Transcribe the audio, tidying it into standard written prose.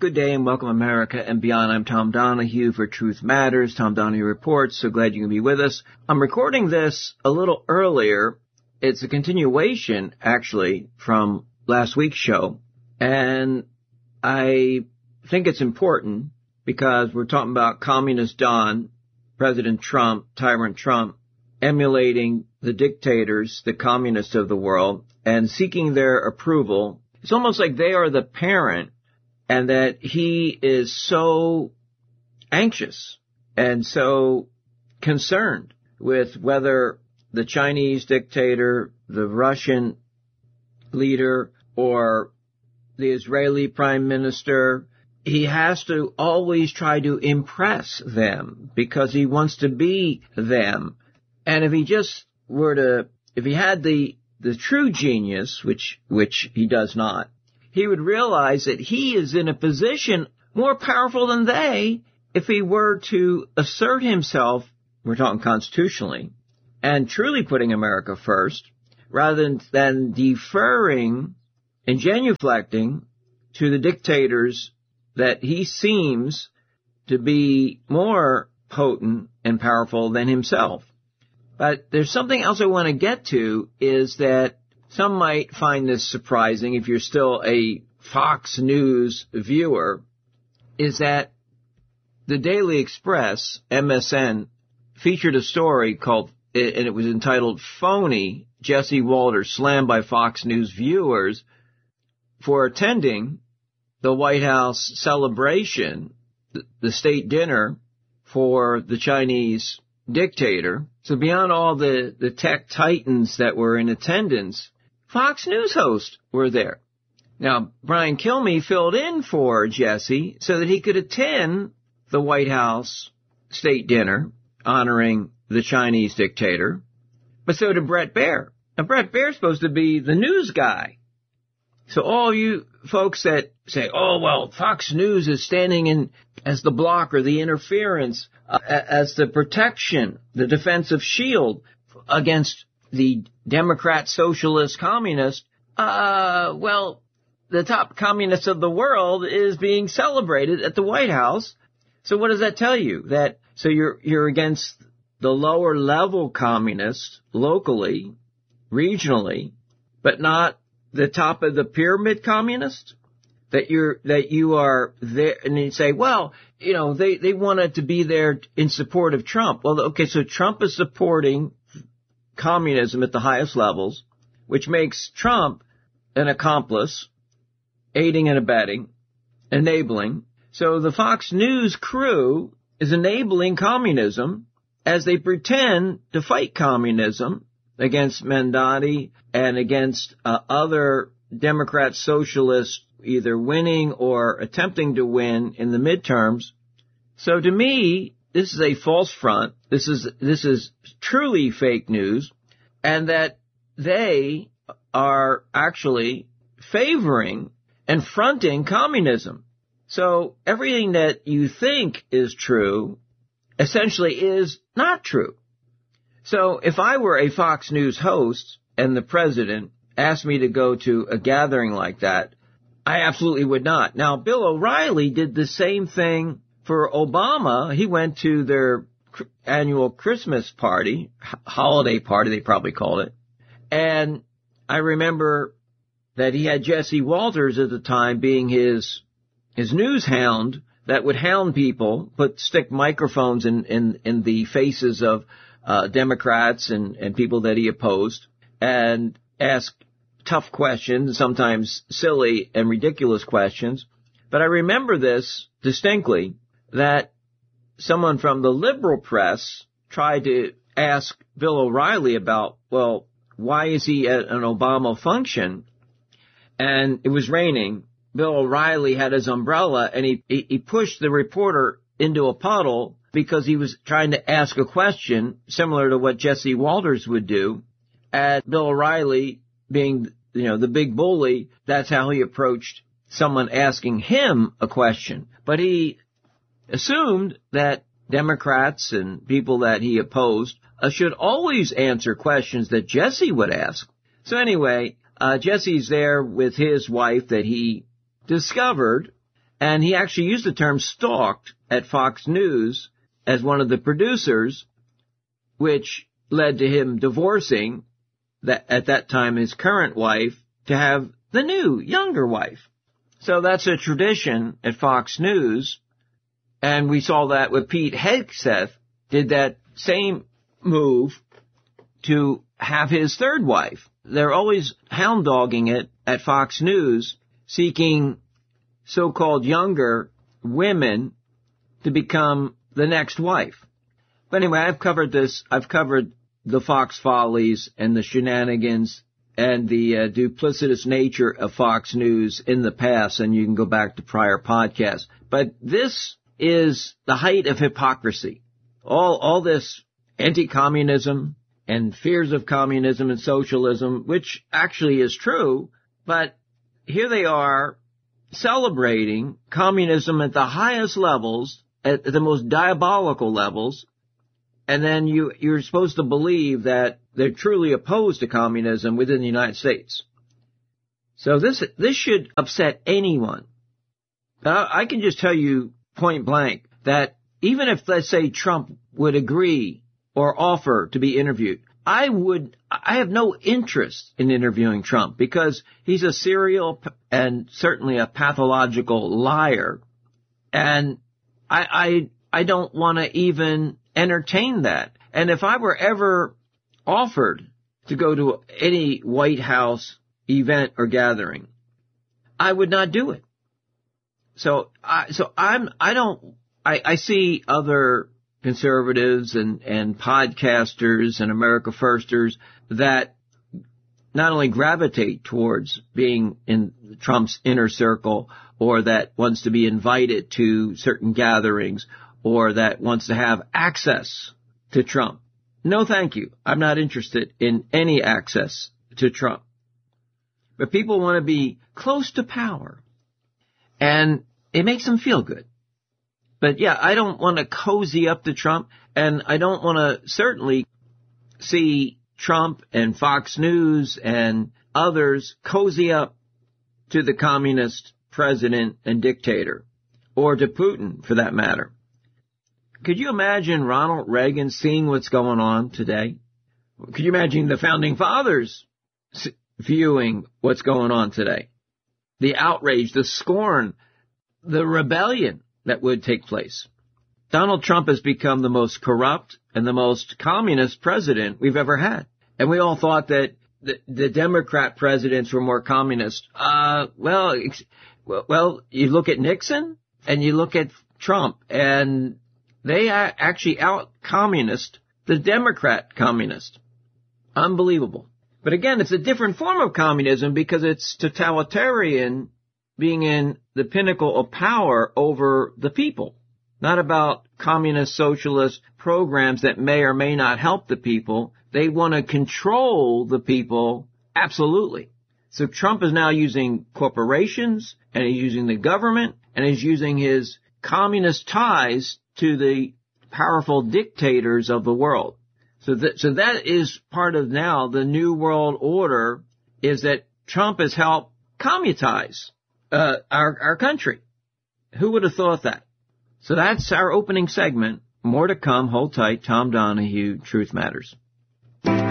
Good day and welcome America and beyond. I'm Tom Donahue for Truth Matters, Tom Donahue Reports. So glad you can be with us. I'm recording this a little earlier. It's a continuation, actually, from last week's show. And I think it's important because we're talking about Communist Don, President Trump, Tyrant Trump, emulating the dictators, the communists of the world, and seeking their approval. It's almost like they are the parent, and that he is so anxious and so concerned with whether the Chinese dictator, the Russian leader, or the Israeli prime minister, he has to always try to impress them because he wants to be them. And if he just were to, if he had the true genius, which he does not, he would realize that he is in a position more powerful than they if he were to assert himself, we're talking constitutionally, and truly putting America first, rather than deferring and genuflecting to the dictators that he seems to be more potent and powerful than himself. But there's something else I want to get to, is that some might find this surprising if you're still a Fox News viewer, is that the Daily Express, MSN, featured a story called, and it was entitled, Phony, Jesse Walters Slammed by Fox News Viewers for Attending the White House celebration, the state dinner for the Chinese dictator. So beyond all the tech titans that were in attendance, Fox News hosts were there. Now, Brian Kilmeade filled in for Jesse so that he could attend the White House state dinner honoring the Chinese dictator, but so did Bret Baier. Now, Bret Baier's supposed to be the news guy. So all you folks that say, oh, well, Fox News is standing in as the blocker, the interference, as the protection, the defensive shield against the Democrat, socialist, communist, well, the top communist of the world is being celebrated at the White House. So what does that tell you? That so you're against the lower level communists locally, regionally, but not the top of the pyramid communists? That you are there, and you say, well, you know, they wanted to be there in support of Trump. Well, okay, so Trump is supporting communism at the highest levels, which makes Trump an accomplice, aiding and abetting, enabling. So the Fox News crew is enabling communism as they pretend to fight communism against Mandati and against other Democrat socialists either winning or attempting to win in the midterms. So to me, this is a false front. This is truly fake news, and that they are actually favoring and fronting communism. So everything that you think is true essentially is not true. So if I were a Fox News host and the president asked me to go to a gathering like that, I absolutely would not. Now, Bill O'Reilly did the same thing for Obama. He went to their annual Christmas party, holiday party, they probably called it. And I remember that he had Jesse Walters at the time being his news hound that would hound people, stick microphones in the faces of Democrats and people that he opposed, and ask tough questions, sometimes silly and ridiculous questions. But I remember this distinctly, that someone from the liberal press tried to ask Bill O'Reilly about, well, why is he at an Obama function? And it was raining. Bill O'Reilly had his umbrella, and he pushed the reporter into a puddle because he was trying to ask a question similar to what Jesse Walters would do. And Bill O'Reilly, being, the big bully, that's how he approached someone asking him a question. But he assumed that Democrats and people that he opposed should always answer questions that Jesse would ask. So anyway, Jesse's there with his wife that he discovered, And he actually used the term stalked at Fox News as one of the producers, which led to him divorcing at that time his current wife to have the new, younger wife. So that's a tradition at Fox News. And we saw that with Pete Hegseth did that same move to have his third wife. They're always hound-dogging it at Fox News, seeking so-called younger women to become the next wife. But anyway, I've covered this. I've covered the Fox follies and the shenanigans and the duplicitous nature of Fox News in the past, and you can go back to prior podcasts. But this is the height of hypocrisy. All this anti-communism and fears of communism and socialism, which actually is true, but here they are celebrating communism at the highest levels, at the most diabolical levels, and then you're supposed to believe that they're truly opposed to communism within the United States. So this should upset anyone. I can just tell you point blank that even if, let's say, Trump would agree or offer to be interviewed, I have no interest in interviewing Trump because he's a serial and certainly a pathological liar. And I don't want to even entertain that. And if I were ever offered to go to any White House event or gathering, I would not do it. So I see other conservatives and podcasters and America Firsters that not only gravitate towards being in Trump's inner circle or that wants to be invited to certain gatherings or that wants to have access to Trump. No, thank you. I'm not interested in any access to Trump. But people want to be close to power. And it makes them feel good. But yeah, I don't want to cozy up to Trump, and I don't want to certainly see Trump and Fox News and others cozy up to the communist president and dictator, or to Putin for that matter. Could you imagine Ronald Reagan seeing what's going on today? Could you imagine the founding fathers viewing what's going on today? The outrage, the scorn, the rebellion that would take place. Donald Trump has become the most corrupt and the most communist president we've ever had. And we all thought that the Democrat presidents were more communist. Well, you look at Nixon and you look at Trump, and they are actually out-communist the Democrat communist. Unbelievable. But again, it's a different form of communism because it's totalitarian, being in the pinnacle of power over the people. Not about communist socialist programs that may or may not help the people. They want to control the people absolutely. So Trump is now using corporations, and he's using the government, and he's using his communist ties to the powerful dictators of the world. So that is part of now the New World Order, is that Trump has helped commutize our country. Who would have thought that? So that's our opening segment. More to come. Hold tight. Tom Donahue, Truth Matters.